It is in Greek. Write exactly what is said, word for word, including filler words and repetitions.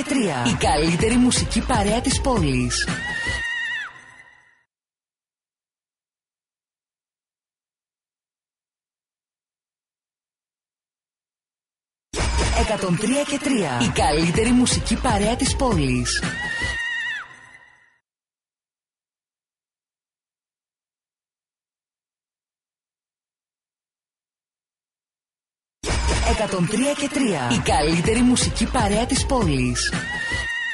τρία. Η καλύτερη μουσική παρέα της πόλης. εκατόν τρία και τρία. Η καλύτερη μουσική παρέα της πόλης. εκατόν τρία και τρία. Η καλύτερη μουσική παρέα της πόλης.